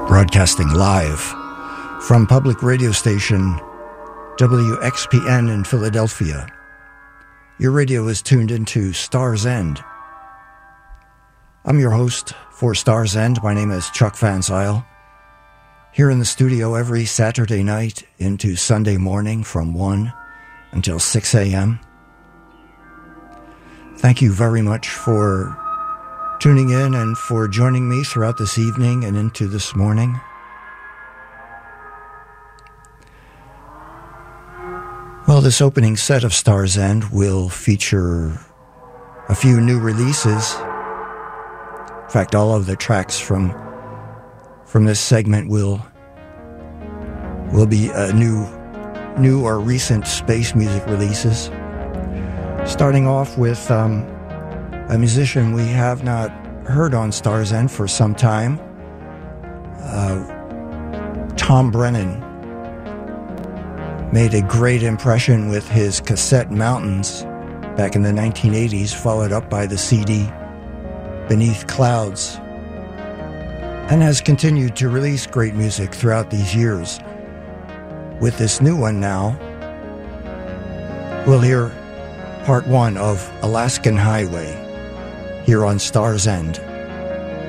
Broadcasting live from public radio station WXPN in Philadelphia. Your radio is tuned into Star's End. I'm your host for Star's End. My name is Chuck Van Zyl. Here in the studio every Saturday night into Sunday morning from 1 until 6 a.m. Thank you very much for tuning in and for joining me throughout this evening and into this morning. Well, this opening set of Star's End will feature a few new releases. In fact, all of the tracks from this segment will be new or recent space music releases. Starting off with a musician we have not heard on Star's End for some time, Tom Brennan. Made a great impression with his cassette Mountains back in the 1980s, followed up by the CD Beneath Clouds, and has continued to release great music throughout these years. With this new one now, we'll hear part one of Alaskan Highway here on Star's End.